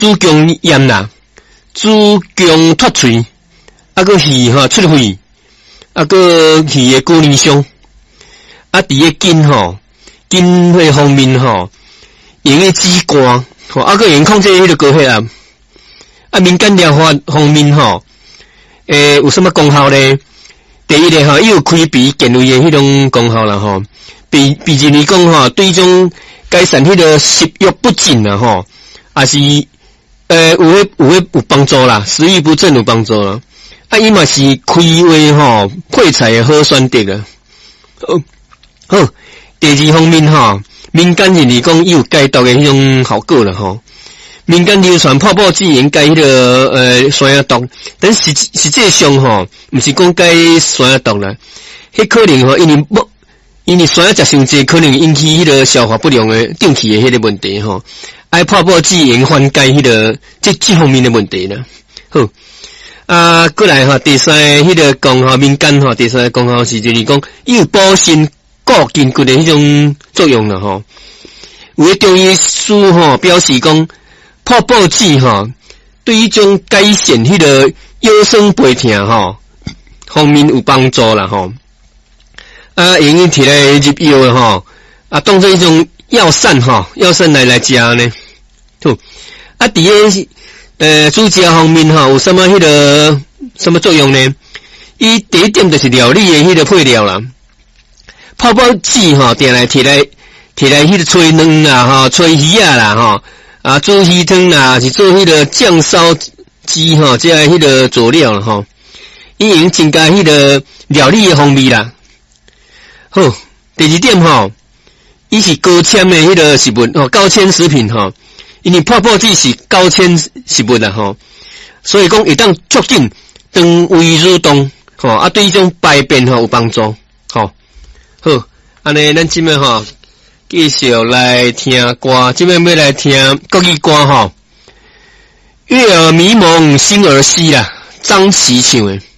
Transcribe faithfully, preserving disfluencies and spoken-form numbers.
子宫炎啦，子宫脱垂，啊个鱼吼出血，啊个鱼的骨龄伤，啊伫个筋吼，筋血方面吼，用个止汗，吼啊个用控制迄个高血压，啊民间疗法方面吼，诶有什么功效咧？第一个吼，伊有开鼻健胃的迄种功效啦吼，比比如你讲吼，对种改善迄个食欲不振啦吼，也是呃有诶有诶有帮助啦，食欲不振有帮助啦。啊，伊嘛是开胃吼配菜的好选择啊。好，好，第二方面吼，民间认为讲伊有解毒的迄种效果啦吼。民间流传泡泡剂应该迄个呃酸药毒，但实实际上吼，毋是讲解酸药毒啦，迄可能吼因为不因为酸药食伤济，可能引起迄个消化不良的定期的迄个问题吼。爱泡泡剂用缓解迄个这这方面的问题啦。好，啊，过来吼，第三个迄个功效民间吼，第三个功效是就是讲伊有保鲜固筋骨的迄种作用啦吼。有诶中医师吼表示讲。泡泡剂吼，对于种改善迄个腰酸背痛吼方面有帮助啦吼。啊，用伊摕来入药吼，啊，当做一种药膳吼，药膳来来食呢。好，啊，伫个呃煮食方面吼，有什么迄个什么作用呢？伊第一点就是料理的迄个配料啦。泡泡剂吼，定来摕来摕来迄个吹卵啦吼，吹鱼啊啦吼。啊，做鱼汤啦，是做迄个酱烧鸡吼，即个迄个佐料啦吼，伊用增加迄个料理的风味啦。好，第二点吼，伊是高纤的迄个食物吼，高纤食品吼，因为泡泡剂是高纤食物啦吼，所以讲会当促进肠胃蠕动吼，啊对迄种排便吼有帮助吼。好，安尼咱即摆吼。继续来听歌，这边要来听国语歌吼，月儿迷蒙心儿稀啦，张琪唱的。